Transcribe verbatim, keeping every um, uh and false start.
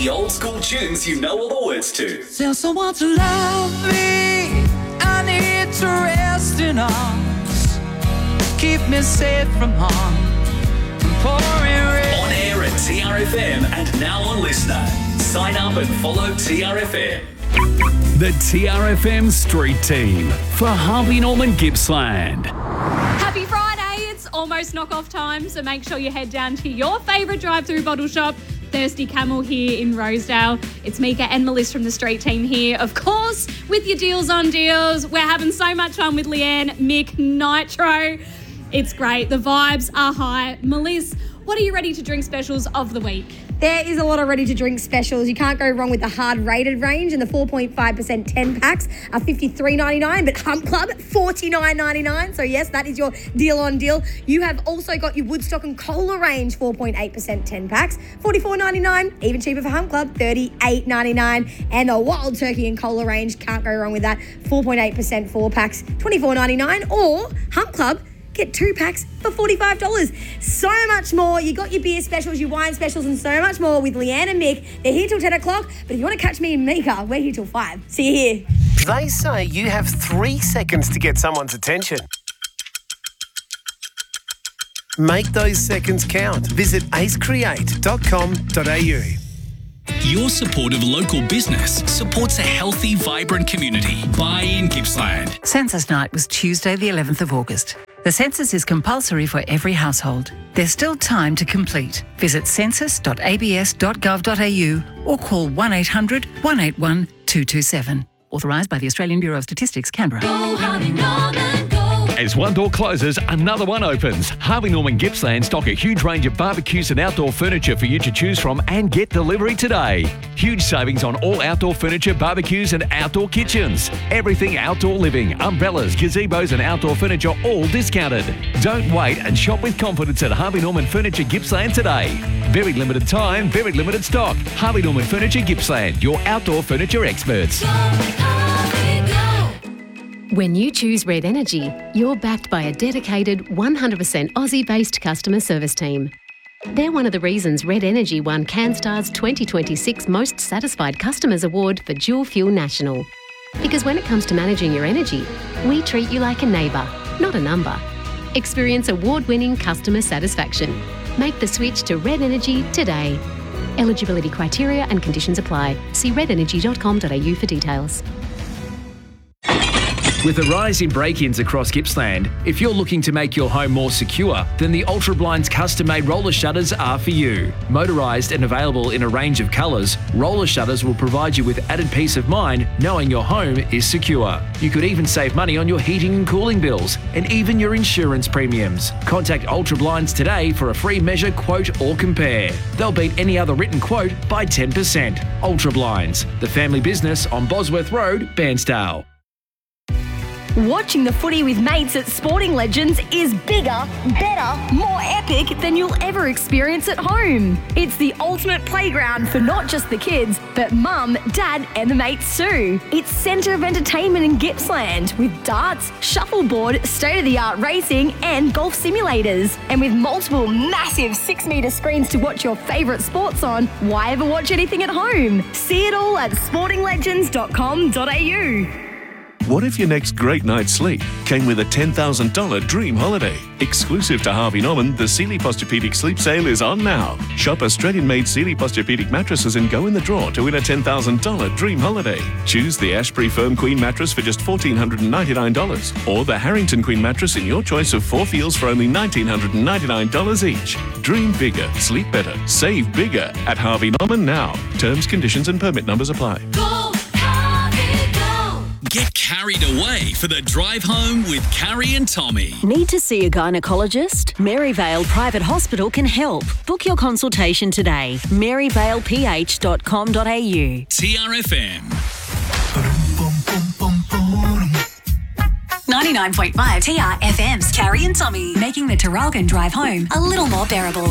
the old school tunes you know all the words to. Tell someone to love me. I need to rest in arms. Keep me safe from harm. Pouring rain. On air at T R F M and now on Listener. Sign up and follow T R F M. The T R F M Street Team for Harvey Norman Gippsland. Happy Friday, it's almost knock-off time, so make sure you head down to your favourite drive-through bottle shop, Thirsty Camel here in Rosedale. It's Mika and Melissa from the Street Team here, of course, with your deals on deals. We're having so much fun with Leanne, Mick, Nitro. It's great. The vibes are high. Melissa, what are you ready to drink specials of the week? There is a lot of ready-to-drink specials. You can't go wrong with the hard-rated range, and the four point five percent ten-packs are fifty-three ninety-nine, but Hump Club, forty-nine ninety-nine. So, yes, that is your deal on deal. You have also got your Woodstock and Cola range, four point eight percent ten-packs, forty-four ninety-nine. Even cheaper for Hump Club, thirty-eight ninety-nine. And the Wild Turkey and Cola range, can't go wrong with that, four point eight percent four-packs, twenty-four ninety-nine. Or Hump Club, get two packs for forty-five dollars. So much more. You got your beer specials, your wine specials, and so much more with Leanne and Mick. They're here till ten o'clock, but if you want to catch me and Mika, we're here till five. See you here. They say you have three seconds to get someone's attention. Make those seconds count. Visit ace create dot com dot a u. Your support of local business supports a healthy, vibrant community. Buy in Gippsland. Census night was Tuesday, the eleventh of August. The census is compulsory for every household. There's still time to complete. Visit census dot a b s dot gov dot a u or call one eight hundred, one eight one, two two seven. Authorised by the Australian Bureau of Statistics, Canberra. Go, Harvey Norman, go. As one door closes, another one opens. Harvey Norman Gippsland stock a huge range of barbecues and outdoor furniture for you to choose from and get delivery today. Huge savings on all outdoor furniture, barbecues and outdoor kitchens. Everything outdoor living, umbrellas, gazebos and outdoor furniture all discounted. Don't wait and shop with confidence at Harvey Norman Furniture Gippsland today. Very limited time, very limited stock. Harvey Norman Furniture Gippsland, your outdoor furniture experts. When you choose Red Energy, you're backed by a dedicated one hundred percent Aussie-based customer service team. They're one of the reasons Red Energy won CanStar's twenty twenty-six Most Satisfied Customers Award for Dual Fuel National. Because when it comes to managing your energy, we treat you like a neighbour, not a number. Experience award-winning customer satisfaction. Make the switch to Red Energy today. Eligibility criteria and conditions apply. See red energy dot com dot a u for details. With a rise in break-ins across Gippsland, if you're looking to make your home more secure, then the Ultra Blinds custom-made roller shutters are for you. Motorised and available in a range of colours, roller shutters will provide you with added peace of mind knowing your home is secure. You could even save money on your heating and cooling bills, and even your insurance premiums. Contact Ultra Blinds today for a free measure, quote or compare. They'll beat any other written quote by ten percent. Ultra Blinds, the family business on Bosworth Road, Bairnsdale. Watching the footy with mates at Sporting Legends is bigger, better, more epic than you'll ever experience at home. It's the ultimate playground for not just the kids, but mum, dad and the mates too. It's centre of entertainment in Gippsland with darts, shuffleboard, state-of-the-art racing and golf simulators. And with multiple massive six-metre screens to watch your favourite sports on, why ever watch anything at home? See it all at sporting legends dot com dot a u. What if your next great night's sleep came with a ten thousand dollars dream holiday? Exclusive to Harvey Norman, the Sealy Posturepedic Sleep Sale is on now. Shop Australian-made Sealy Posturepedic mattresses and go in the draw to win a ten thousand dollars dream holiday. Choose the Ashbury Firm Queen mattress for just one thousand four hundred ninety-nine dollars or the Harrington Queen mattress in your choice of four feels for only one thousand nine hundred ninety-nine dollars each. Dream bigger, sleep better, save bigger at Harvey Norman now. Terms, conditions and permit numbers apply. Get carried away for the drive home with Carrie and Tommy. Need to see a gynaecologist? Maryvale Private Hospital can help. Book your consultation today. maryvale p h dot com dot a u. T R F M. ninety-nine point five T R F M's Carrie and Tommy, making the Terralgan drive home a little more bearable.